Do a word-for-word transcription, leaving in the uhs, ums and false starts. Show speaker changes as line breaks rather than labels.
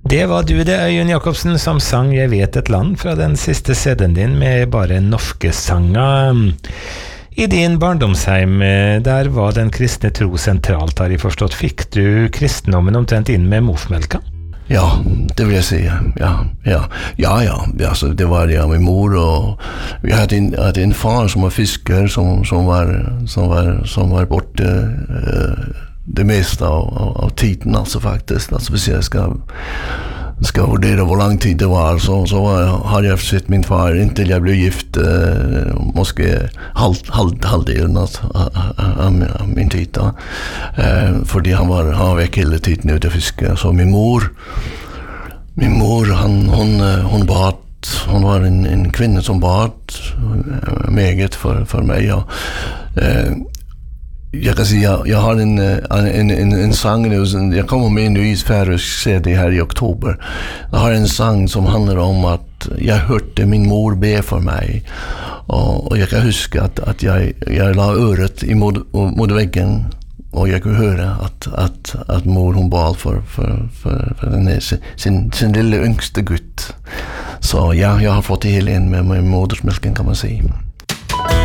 Det var du det, Øyunn Jacobsen, som sang «Jeg vet et land» fra den siste C D-en din med bare norske sanger. I din barndomsheim, der var den kristne tro sentralt, har jeg forstått. Fikk du kristendommen omtrent inn med mormelka?
Ja, det vill jag säga. Ja, ja. Ja, ja. Alltså det var jag med mor och vi hade en hade en far som var fiskare som som var som var som var borta eh, det mesta av, av, av tiden alltså faktiskt. Alltså hvis jag ska ska vurdera hur lång tid det var så så var, hade jag sett min far inte jag blev gift eh, måste halv halv halvdelen av min tid då. Eh, för han var han var veck hela tiden ute och fiska så min mor min mor han hon hon bad hon var en en kvinna som bad meget för för mig ja. Eh, jag kan säga jag har en en en en sång nu jag kommer med nu i Färöisk C D här i oktober. Jag har en sång som handlar om att jag hörde min mor be för mig och, och jag kan huska att att jag jag la örat i mot mot väggen och jag kunde höra att att att mor hon bad för för för för den sin sin lilla yngste gutt. Så ja, jag har fått det hela in med med modersmjölken kan man säga.